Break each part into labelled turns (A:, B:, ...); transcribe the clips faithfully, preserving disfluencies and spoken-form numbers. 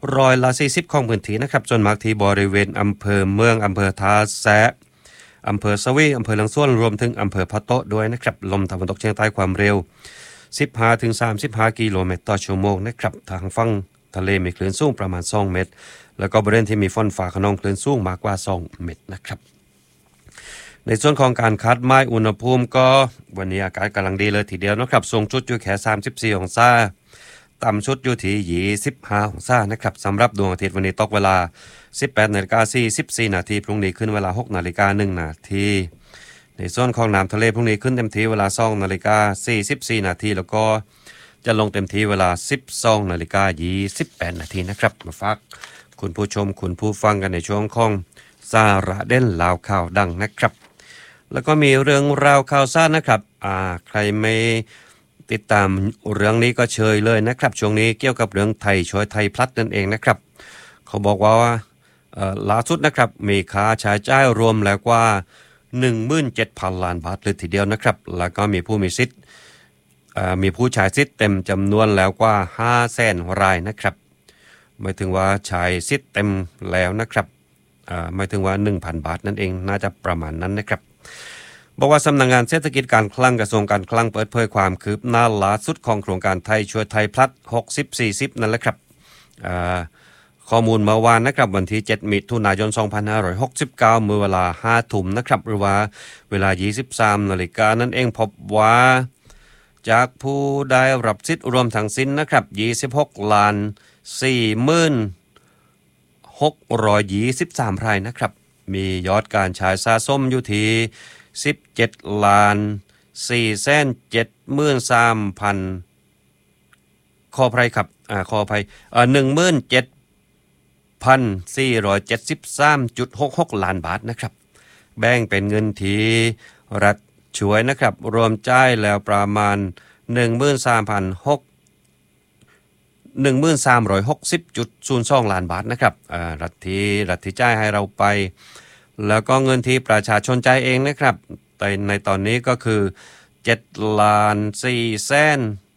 A: ร้อยละสี่สิบของพื้นที่นะครับส่วนมากที่บริเวณอำเภอเมืองอำเภอท่าแซะอำเภอสวีอำเภอหลังสวนรวมถึงอำเภอพะโต๊ะด้วยนะครับลมตะวันตกเฉียงใต้ความเร็วสิบห้าถึงสามสิบห้ากิโลเมตรต่อชั่วโมงนะครับทางฝั่งทะเลมีคลื่นสูงประมาณสองเมตรแล้วก็บริเวณที่มีฝนฟ้าคะนองคลื่นสูงมากกว่าสองเมตรนะครับในส่วนของการคาดหมายอุณหภูมิก็วันนี้อากาศกำลังดีเลยทีเดียวนะครับสูงสุดอยู่แค่สามสิบสี่องศาต่ำสุดอยู่ที่ยี่สิบห้าองศานะครับสำหรับดวงอาทิตย์วันนี้ตกเวลา สิบแปดนาฬิกาสี่สิบสี่นาทีพรุ่งนี้ขึ้นเวลา หกนาฬิกาหนึ่งนาทีในส่วนของน้ำทะเลพรุ่งนี้ขึ้นเต็มที่เวลา สองนาฬิกาสี่สิบสี่นาทีแล้วก็จะลงเต็มที่เวลา สิบสองนาฬิกายี่สิบแปดนาทีนะครับมาฝากคุณผู้ชมคุณผู้ฟังกันในช่วงของสาระเด่นลาวข่าวดังนะครับแล้วก็มีเรื่องราวข่าวสารนะครับอ่าใครไม่ติดตามเรื่องนี้ก็เชยเลยนะครับช่วงนี้เกี่ยวกับเรื่องไทยช่วยไทยพลัดนั่นเองนะครับเขาบอกว่าล่าสุดนะครับมีค่าใช้จ่ายรวมแล้วกว่า หนึ่งหมื่นเจ็ดพัน ล้านบาทเลยทีเดียวนะครับแล้วก็มีผู้มีสิทธิ์มีผู้ใช้สิทธิ์เต็มจำนวนแล้วกว่า ห้าแสน รายนะครับหมายถึงว่าใช้สิทธิ์เต็มแล้วนะครับหมายถึงว่า หนึ่งพัน บาทนั่นเองน่าจะประมาณนั้นนะครับบอกว่าสำนักงานเศรษฐกิจการคลังกระทรวงการคลังเปิดเผยความคืบหน้าล่าสุดของโครงการไทยช่วยไทยพลัดหกสิบ สี่สิบนั่นแหละครับข้อมูลเมื่อวานนะครับวันที่เจ็ดมิถุนายนสองพันห้าร้อยหกสิบเก้าเมื่อเวลา ห้า ทุ่มนะครับหรือว่าเวลา ยี่สิบสามนาฬิกานั่นเองพบว่าจากผู้ได้รับสิทธิ์รวมทั้งสิ้นนะครับยี่สิบหกล้าน สี่หมื่นหกร้อยยี่สิบสาม รายนะครับมียอดการใช้สะสมอยู่ที่สิบเจ็ดล้าน สี่แสนเจ็ดหมื่นสามพัน ขออภัยครับอ่าขออภัยเอ่อ หนึ่งหมื่นเจ็ดพันสี่ร้อยเจ็ดสิบสามจุดหกหก ล้านบาทนะครับแบ่งเป็นเงินที่รัฐช่วยนะครับรวมจ่ายแล้วประมาณ หนึ่งหมื่นสามพันหกร้อย หนึ่งหมื่นสามร้อยหกสิบจุดศูนย์สอง ล้านบาทนะครับอ่ารัฐที่รัฐที่จ่ายให้เราไปแล้วก็เงินที่ประชาชนจ่ายเองนะครับแต่ในตอนนี้ก็คือเจ็ดล้านสี่แสน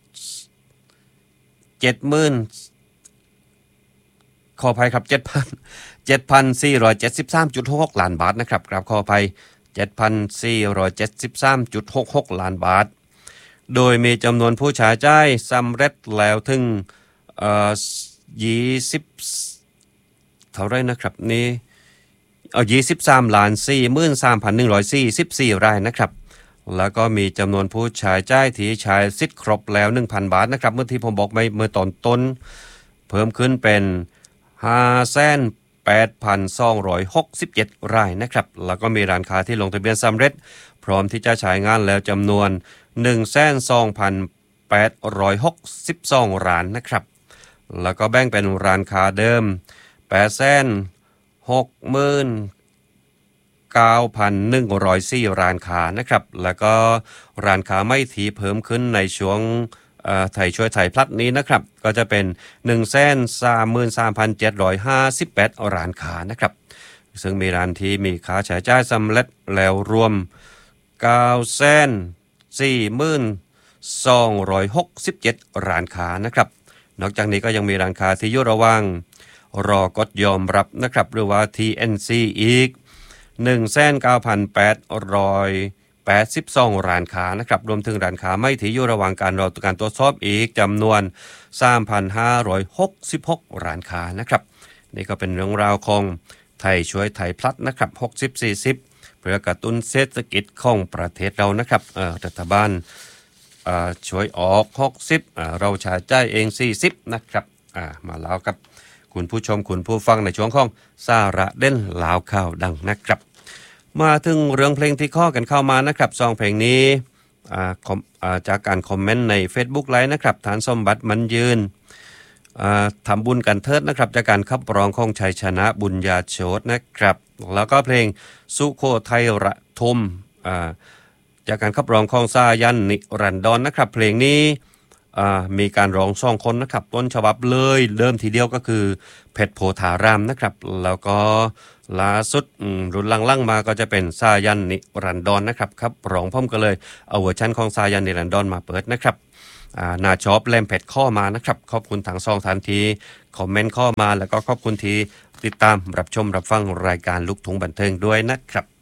A: เจ็ดหมื่นขออภัยครับ เจ็ดพัน เจ็ดพันสี่ร้อยเจ็ดสิบสามจุดหกหก ล้านบาทนะครับครับขออภัย เจ็ดพันสี่ร้อยเจ็ดสิบสามจุดหกหก ล้านบาทโดยมีจำนวนผู้ใช้จ่ายสำเร็จแล้วถึงเอ่อยี่สิบเท่าไรนะครับนี่เอายี่สิบสามล้าน สี่หมื่นสามพันหนึ่งร้อยสี่สิบสี่ รายนะครับแล้วก็มีจำนวนผู้ใช้จ่ายที่ใช้สิทธิ์ครบแล้ว หนึ่งพัน บาทนะครับเมื่อที่ผมบอกไปเมื่อตอนต้นเพิ่มขึ้นเป็น ห้าแสนแปดพันสองร้อยหกสิบเจ็ด รายนะครับแล้วก็มีร้านค้าที่ลงทะเบียนสำเร็จพร้อมที่จะใช้งานแล้วจำนวน หนึ่งแสนสองพันแปดร้อยหกสิบสอง ร้านนะครับแล้วก็แบ่งเป็นร้านค้าเดิม แปดแสนหกหมื่นเก้าพันหนึ่งร้อยสี่ ร้านค้านะครับแล้วก็ร้านค้าไม่ถีเพิ่มขึ้นในช่วงไทยช่วยไทยพลัดนี้นะครับก็จะเป็น หนึ่งแสนสามหมื่นสามพันเจ็ดร้อยห้าสิบแปด ร้านค้านะครับซึ่งมีร้านที่มีค่าใช้จ่ายสำเร็จแล้วรวม เก้าแสนสี่หมื่นสองร้อยหกสิบเจ็ด ร้านค้านะครับนอกจากนี้ก็ยังมีร้านค้าที่อยู่ระหว่างรอกดยอมรับนะครับหรือว่า ที เอ็น ซี อีก หนึ่งแสนเก้าพันแปดร้อยแปดสิบสอง ร้านค้านะครับรวมถึงร้านค้าไม่ที่อยู่ระหว่างการรอการตรวจสอบอีกจำนวน สามพันห้าร้อยหกสิบหก ร้านค้านะครับนี่ก็เป็นเรื่องราวของไทยช่วยไทยพลัดนะครับหกสิบ สี่สิบเพื่อกระตุ้นเศรษฐกิจของประเทศเรานะครับเอ่อรัฐบาลเอ่อช่วยออกหกสิบอ่าเราใช้จ่ายเองสี่สิบนะครับอ่ามาแล้วครับคุณผู้ชมคุณผู้ฟังในช่วงของสาระเด่นลาวข่าวดังนะครับมาถึงเรื่องเพลงที่ข้อกันเข้ามานะครับซองเพลงนี้อ่าอ่าจากการคอมเมนต์ใน Facebook ไลฟ์นะครับฐานสมบัติมันยืนอ่าทำบุญกันเทิดนะครับจากการขับร้องของชัยชนะบุญญาโชตนะครับแล้วก็เพลงสุโขทัยระทมอ่าจากการขับร้องของสายันนิรันดรนะครับเพลงนี้มีการร้องสองคนนะครับต้นฉบับเลยเริ่มทีเดียวก็คือเพชรโพธารามนะครับแล้วก็ล่าสุดรุ่นล่างๆมาก็จะเป็นสายันนิรันดรนะครับครับร้องพร้อมกันเลยเอาเวอร์ชันของสายันนิรันดรมาเปิดนะครับหน้าจอบแลมเพจข้อมานะครับขอบคุณทางซองทันทีคอมเมนต์ข้อมาแล้วก็ขอบคุณที่ติดตามรับชมรับฟังรายการลูกทุ่งบันเทิงด้วยนะครับ